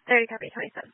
30, copy, 27.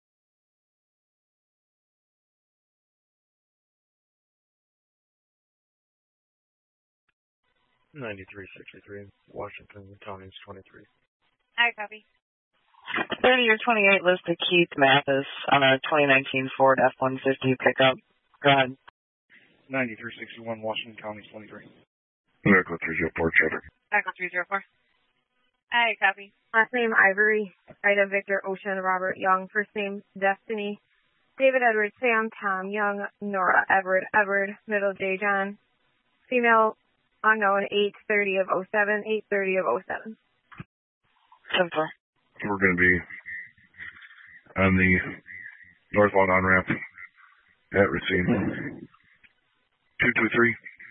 Washington County 23. Alright, copy. 30 or 28 listed Keith Mathis on a 2019 Ford F-150 pickup. Go ahead. 9361 Washington County 23. Echo 304, Trevor. Echo 304. Alright, copy. Last name, Ivory. Ida, Victor, Ocean, Robert, Young. First name, Destiny. David, Edward, Sam, Tom, Young, Nora, Edward, middle, J. John. Female, unknown, 8:30 of 07, 8:30 of 07. 10-4. We're going to be on the northbound on-ramp at Racine. 223,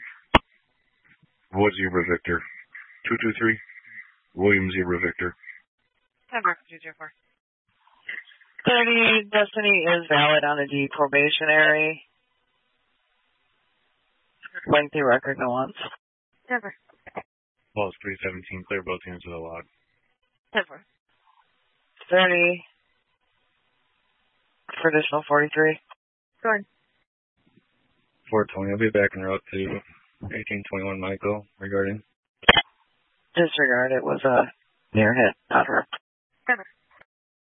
Wood Zebra Victor. 223, William Zebra Victor. 10 Mark 204. 30, Destiny is valid on the deprobationary. Lengthy record, no once. 10 4. Pulse 317, clear both hands of the log. 10 4. 30, for additional 43. Sword. 420, I'll be back en route to 1821 Michael regarding. Disregard, it was a near hit, not her. 10 4.